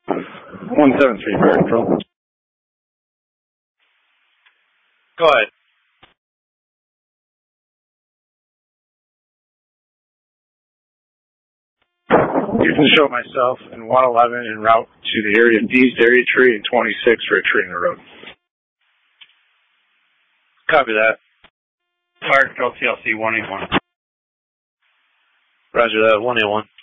173 Bird Pro. Go ahead. Using to show myself in 111 en route to the area of Dees Dairy Tree and 26 for a tree in the road. Copy that. Target Control TLC 181. Roger that, 181.